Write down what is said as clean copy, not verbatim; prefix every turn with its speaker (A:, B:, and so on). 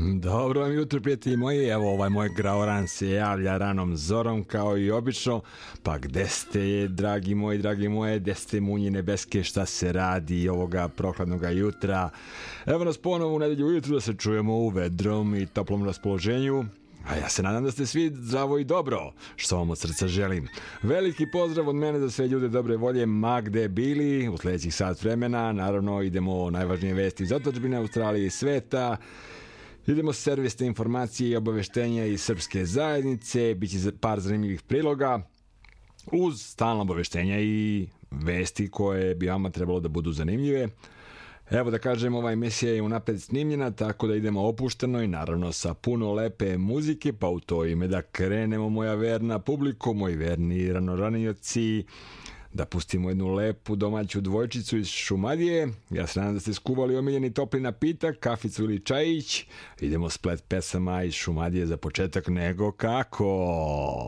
A: Dobro vam jutro, prijatelji moji. Evo, ovaj moj graoran se javlja ranom zorom kao i obično. Pa gde ste, dragi moje, gde ste munje nebeske, šta se radi ovoga prokladnoga jutra? Evo nas ponovo u nedelju ujutru da se čujemo u vedrom i toplom raspoloženju. A ja se nadam da ste svi zdravo i dobro, što vam od srca želim. Veliki pozdrav od mene za sve ljude dobre volje, ma gde bili, u sledećih sat vremena. Naravno, idemo o najvažnije vesti iz otadžbine, Australije i sveta. Idemo s servisne informacije i obaveštenja iz srpske zajednice, bit će par zanimljivih priloga, uz stalna obaveštenja i vesti koje bi vama trebalo da budu zanimljive. Evo da kažem, ova emisija je unapred snimljena, tako da idemo opušteno i naravno sa puno lepe muzike, pa u to ime da krenemo, moja verna publiko, moji verni ranoranioci, da pustimo jednu lepu domaću dvojčicu iz Šumadije. Ja se nadam da ste skuvali omiljeni topli napitak, kaficu ili čajić. Idemo splet pesama iz Šumadije za početak, nego kako?